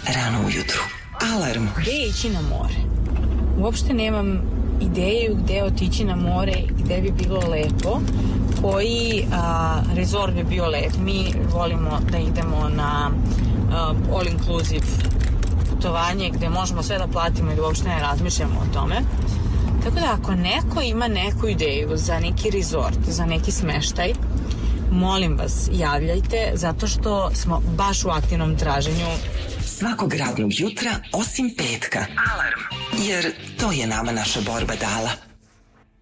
rano ujutru. Alarm. Gde je ići na more? Uopšte nemam ideju gde otići na more i gde bi bilo lepo. Koji rezort bi bio lep. Mi volimo da idemo na all inclusive putovanje gde možemo sve da platimo i da uopšte ne razmišljamo o tome. Tako da ako neko ima neku ideju za neki rezort, za neki smeštaj, molim vas, javljajte, zato što smo baš u aktivnom traženju. Svakog radnog jutra, osim petka. Alarm. Jer to je nama naša borba dala.